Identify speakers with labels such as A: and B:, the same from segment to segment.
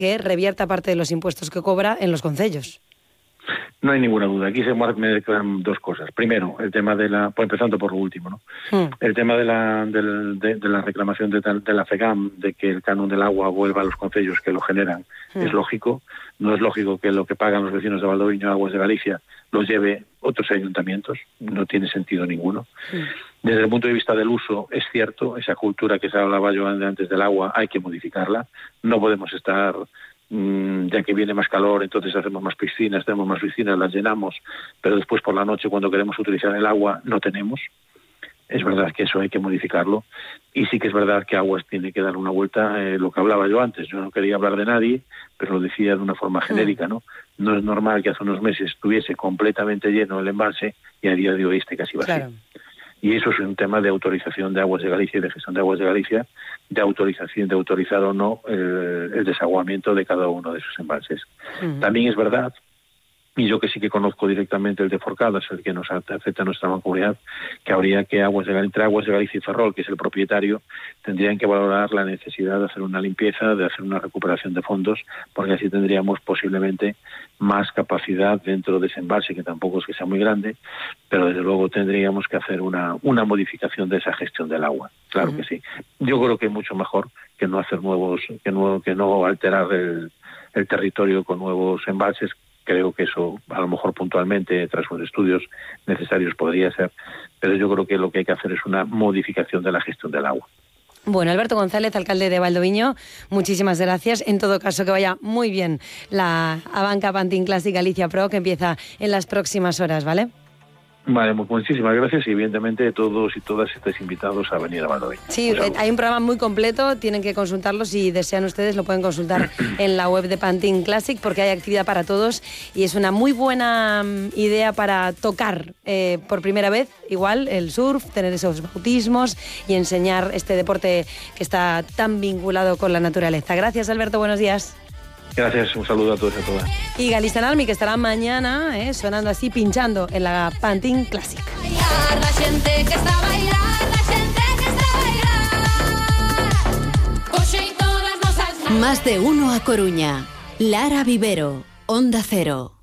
A: que revierta parte de los impuestos que cobra en los concellos.
B: No hay ninguna duda. Aquí se mezclan dos cosas. Primero, el tema pues empezando por lo último, ¿no? El tema de la reclamación de la FEGAM, de que el canon del agua vuelva a los concellos que lo generan, es lógico. No es lógico que lo que pagan los vecinos de Valdoviño, Aguas de Galicia, los lleve otros ayuntamientos. No tiene sentido ninguno. Desde el punto de vista del uso, es cierto, esa cultura que se hablaba yo antes del agua, hay que modificarla. No podemos estar... ya que viene más calor, entonces hacemos más piscinas, tenemos más piscinas, las llenamos, pero después por la noche cuando queremos utilizar el agua no tenemos. Es verdad que eso hay que modificarlo, y sí que es verdad que Aguas tiene que dar una vuelta, lo que hablaba yo antes. Yo no quería hablar de nadie, pero lo decía de una forma genérica, ¿no? No es normal que hace unos meses estuviese completamente lleno el embalse y a día de hoy esté casi vacío. Claro. Y eso es un tema de autorización de Aguas de Galicia y de gestión de Aguas de Galicia, de autorización, de autorizar o no el desaguamiento de cada uno de esos embalses. También es verdad, y yo que sí que conozco directamente el de Forcadas, el que nos afecta a nuestra mancomunidad, que habría que entre Aguas de Galicia y Ferrol, que es el propietario, tendrían que valorar la necesidad de hacer una limpieza, de hacer una recuperación de fondos, porque así tendríamos posiblemente más capacidad dentro de ese embalse, que tampoco es que sea muy grande, pero desde luego tendríamos que hacer una modificación de esa gestión del agua. Claro que sí. Yo creo que es mucho mejor que no hacer que no alterar el territorio con nuevos embalses. Creo que eso, a lo mejor puntualmente, tras los estudios necesarios, podría ser, pero yo creo que lo que hay que hacer es una modificación de la gestión del agua.
A: Bueno, Alberto González, alcalde de Valdoviño, muchísimas gracias. En todo caso, que vaya muy bien la Abanca Pantin Classic Galicia Pro, que empieza en las próximas horas, ¿vale?
B: Vale, muchísimas gracias, y evidentemente todos y todas estáis invitados a venir a Valdoviño.
A: Sí, hay un programa muy completo, tienen que consultarlo. Si desean ustedes, lo pueden consultar en la web de Pantin Classic, porque hay actividad para todos y es una muy buena idea para tocar por primera vez, igual, el surf, tener esos bautismos y enseñar este deporte que está tan vinculado con la naturaleza. Gracias, Alberto, buenos días.
B: Gracias, un saludo a todos y a todas.
A: Y Galicia Almi, que estará mañana sonando así, pinchando en la Pantin Classic.
C: Más de uno a Coruña. Lara Vivero, Onda Cero.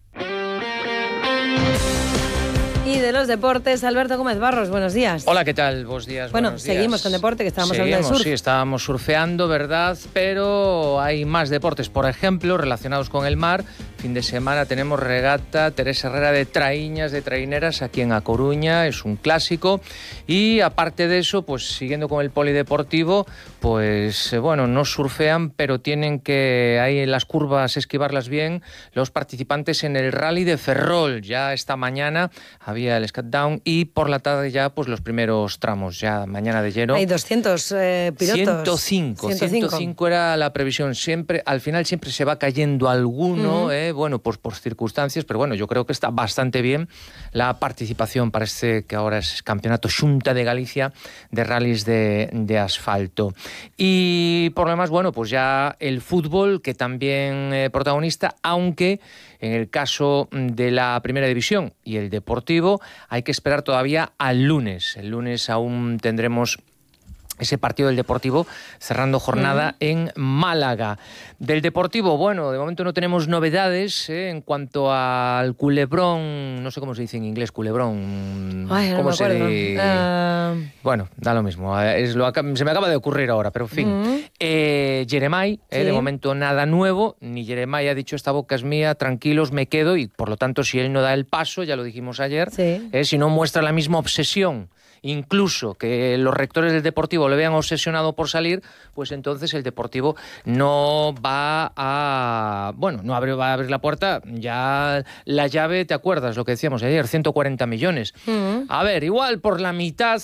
A: Y de los deportes, Alberto Gómez Barros, buenos días.
D: Hola, ¿qué tal? Buenos días.
A: Bueno, seguimos con deporte, que estábamos hablando de surf.
D: Sí, estábamos surfeando, ¿verdad? Pero hay más deportes, por ejemplo, relacionados con el mar. Fin de semana tenemos regata Teresa Herrera de traíñas, de traineras, aquí en A Coruña, es un clásico. Y aparte de eso, pues siguiendo con el polideportivo, pues bueno, no surfean, pero tienen que ahí en las curvas esquivarlas bien los participantes en el Rally de Ferrol. Ya esta mañana había el Scatdown y por la tarde ya pues los primeros tramos, ya mañana de lleno.
A: Hay 200 pilotos.
D: 105 era la previsión. Siempre, al final siempre se va cayendo alguno, bueno, pues por circunstancias, pero bueno, yo creo que está bastante bien la participación para este que ahora es Campeonato Xunta de Galicia de rallies de asfalto. Y por lo demás, bueno, pues ya el fútbol, que también protagonista, aunque en el caso de la Primera División y el Deportivo hay que esperar todavía al lunes. El lunes aún tendremos ese partido del Deportivo cerrando jornada en Málaga. Del Deportivo, bueno, de momento no tenemos novedades en cuanto al culebrón, no sé cómo se dice en inglés, culebrón.
A: Ay,
D: ¿Cómo
A: no me acuerdo.
D: Bueno, da lo mismo, se me acaba de ocurrir ahora, pero en fin. Jeremai, de momento nada nuevo, ni Jeremai ha dicho esta boca es mía, tranquilos, me quedo, y por lo tanto si él no da el paso, ya lo dijimos ayer, si no muestra la misma obsesión, incluso que los rectores del Deportivo le vean obsesionado por salir, pues entonces el Deportivo no va a... Bueno, no va a abrir la puerta, ya la llave, ¿te acuerdas lo que decíamos ayer? 140 millones. A ver, igual por la mitad,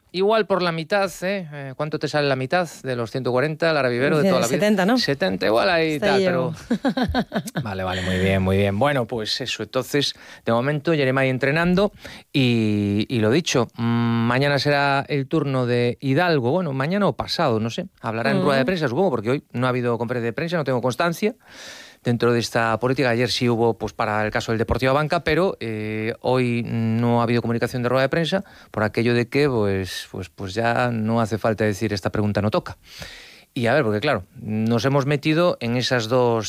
D: ¿cuánto te sale la mitad de los 140, Lara Vivero, de toda la vida?
A: 70, ¿no?
D: 70, igual ahí
A: está
D: tal,
A: yo.
D: pero... Vale, muy bien. Bueno, pues eso, entonces, de momento, Jeremai entrenando y lo dicho, mañana será el turno de Hidalgo, bueno, mañana o pasado, no sé, hablará en rueda de prensa, supongo, porque hoy no ha habido conferencia de prensa, no tengo constancia. Dentro de esta política, ayer sí hubo pues para el caso del Deportivo Abanca, pero hoy no ha habido comunicación de rueda de prensa por aquello de que pues ya no hace falta decir esta pregunta no toca. Y a ver, porque claro, nos hemos metido en esas dos